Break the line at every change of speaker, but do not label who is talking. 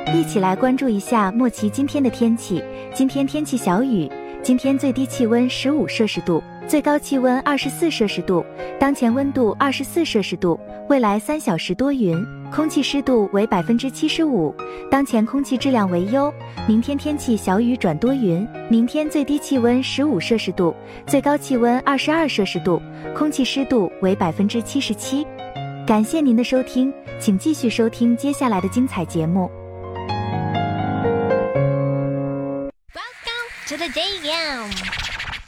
一起来关注一下莫奇今天的天气。今天天气小雨，今天最低气温15摄氏度，最高气温24摄氏度，当前温度24摄氏度，未来3小时多云，空气湿度为75%，当前空气质量为优。明天天气小雨转多云，明天最低气温15摄氏度，最高气温22摄氏度，空气湿度为77%。感谢您的收听，请继续收听接下来的精彩节目。
Welcome to the JM